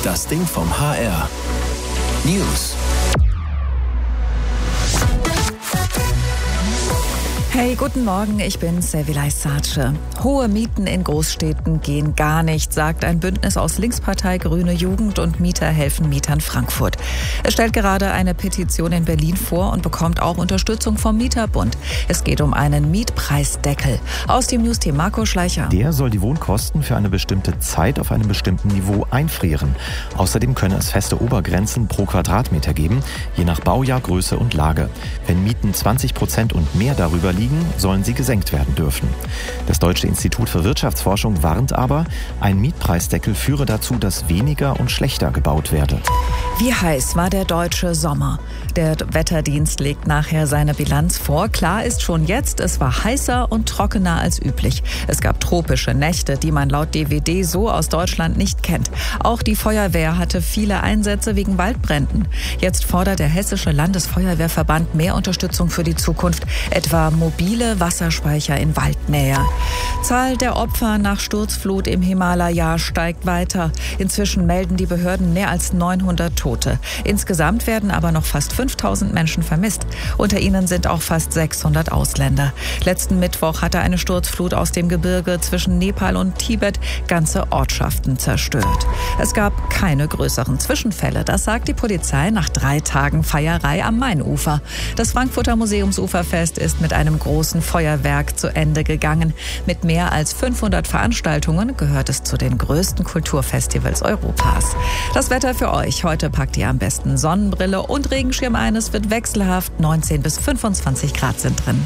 Das Ding vom HR. News. Hey, guten Morgen, ich bin Sevilay Sace. Hohe Mieten in Großstädten gehen gar nicht, sagt ein Bündnis aus Linkspartei, Grüne Jugend und Mieter helfen Mietern Frankfurt. Es stellt gerade eine Petition in Berlin vor und bekommt auch Unterstützung vom Mieterbund. Es geht um einen Mietpreisdeckel. Aus dem News-Team Marco Schleicher. Der soll die Wohnkosten für eine bestimmte Zeit auf einem bestimmten Niveau einfrieren. Außerdem könne es feste Obergrenzen pro Quadratmeter geben, je nach Baujahr, Größe und Lage. Wenn Mieten 20% und mehr darüber liegen, sollen sie gesenkt werden dürfen. Das Deutsche Institut für Wirtschaftsforschung warnt aber, ein Mietpreisdeckel führe dazu, dass weniger und schlechter gebaut werde. Wie heiß war der deutsche Sommer? Der Wetterdienst legt nachher seine Bilanz vor. Klar ist schon jetzt, es war heißer und trockener als üblich. Es gab tropische Nächte, die man laut DWD so aus Deutschland nicht kennt. Auch die Feuerwehr hatte viele Einsätze wegen Waldbränden. Jetzt fordert der Hessische Landesfeuerwehrverband mehr Unterstützung für die Zukunft, etwa mobile Wasserspeicher in Waldnähe. Zahl der Opfer nach Sturzflut im Himalaya steigt weiter. Inzwischen melden die Behörden mehr als 900 Tote. Insgesamt werden aber noch fast 5000 Menschen vermisst. Unter ihnen sind auch fast 600 Ausländer. Letzten Mittwoch hatte eine Sturzflut aus dem Gebirge zwischen Nepal und Tibet ganze Ortschaften zerstört. Es gab keine größeren Zwischenfälle. Das sagt die Polizei nach 3 Tagen Feierei am Mainufer. Das Frankfurter Museumsuferfest ist mit einem großen Feuerwerk zu Ende gegangen. Mit mehr als 500 Veranstaltungen gehört es zu den größten Kulturfestivals Europas. Das Wetter für euch. Heute packt ihr am besten Sonnenbrille und Regenschirm ein. Es wird wechselhaft. 19 bis 25 Grad sind drin.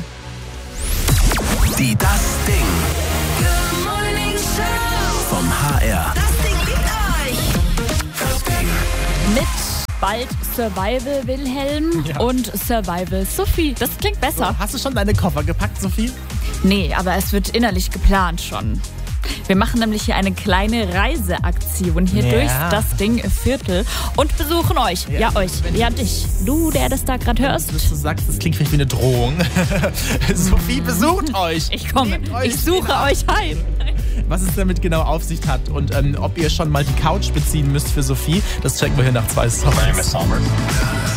Die Das Ding. Good Morning Show. Vom HR. Das Ding liebt euch. Das Ding. Mit bald Survival Wilhelm und Survival Sophie. Das klingt besser. So, hast du schon deine Koffer gepackt, Sophie? Nee, aber es wird innerlich geplant schon. Wir machen nämlich hier eine kleine Reiseaktion hier durchs Das Ding Viertel und besuchen euch. Ja, euch. Ja, dich. Du, der das da gerade hörst. Was du sagst, das klingt vielleicht wie eine Drohung. Sophie besucht euch. Ich komme. Ich suche euch heim. Was es damit genau auf sich hat und ob ihr schon mal die Couch beziehen müsst für Sophie, das checken wir hier nach 2 Songs.